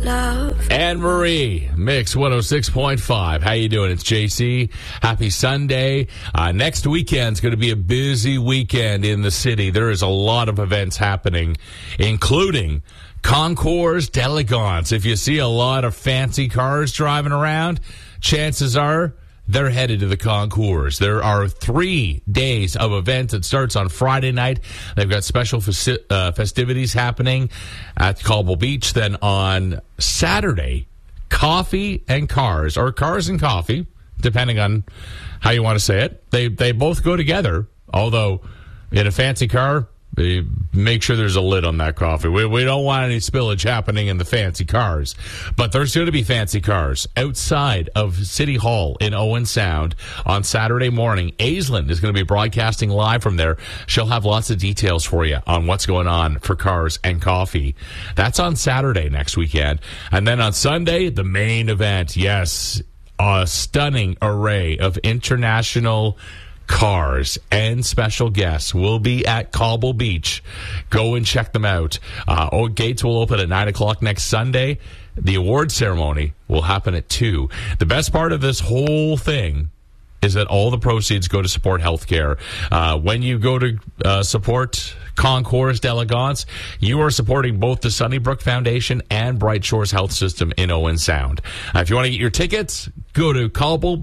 love. Anne Marie, Mix 106.5. How you doing? It's JC. Happy Sunday. Next weekend's going to be a busy weekend in the city. There is a lot of events happening, including Concours d'Elegance. If you see a lot of fancy cars driving around, chances are they're headed to the Concours. There are 3 days of events. It starts on Friday night. They've got special festivities happening at Cobble Beach. Then on Saturday, coffee and cars, or cars and coffee, depending on how you want to say it. They both go together, although in a fancy car, make sure there's a lid on that coffee. We don't want any spillage happening in the fancy cars. But there's going to be fancy cars outside of City Hall in Owen Sound on Saturday morning. Aislinn is going to be broadcasting live from there. She'll have lots of details for you on what's going on for cars and coffee. That's on Saturday next weekend. And then on Sunday, the main event. Yes, a stunning array of international cars and special guests will be at Cobble Beach. Go and check them out. Gates will open at 9 o'clock next Sunday. The award ceremony will happen at 2. The best part of this whole thing is that all the proceeds go to support healthcare. When you go to support Concours d'Elegance, you are supporting both the Sunnybrook Foundation and Bright Shores Health System in Owen Sound. If you want to get your tickets, go to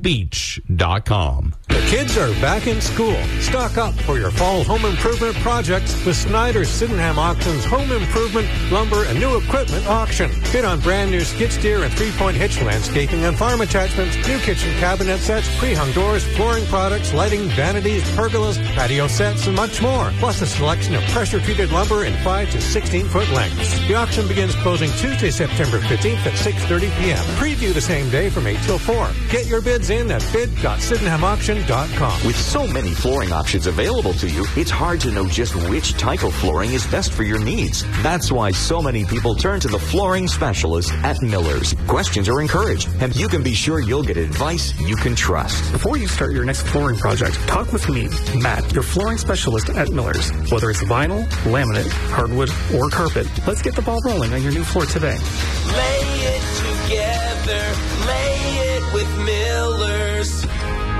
cobblebeach.com. The kids are back in school. Stock up for your fall home improvement projects with Snyder's Sydenham Auction's Home Improvement, Lumber, and New Equipment Auction. Bid on brand new skid steer and three-point hitch landscaping and farm attachments, new kitchen cabinet sets, pre-hung doors, flooring products, lighting, vanities, pergolas, patio sets, and much more. Plus a selection of pressure-treated lumber in 5 to 16-foot lengths. The auction begins closing Tuesday, September 15th at 6:30 p.m. Preview the same day from 8 till 4. Get your bids in at bid.sydenhamauction.com. With so many flooring options available to you, it's hard to know just which type of flooring is best for your needs. That's why so many people turn to the flooring specialist at Miller's. Questions are encouraged, and you can be sure you'll get advice you can trust. Before you start your next flooring project, talk with me, Matt, your flooring specialist at Miller's. Whether it's vinyl, laminate, hardwood, or carpet, let's get the ball rolling on your new floor today. Lay it together, lay it with Miller's.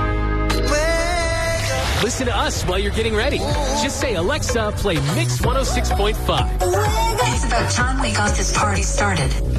Listen to us while you're getting ready. Just say, Alexa, play Mix 106.5. It's about time we got this party started.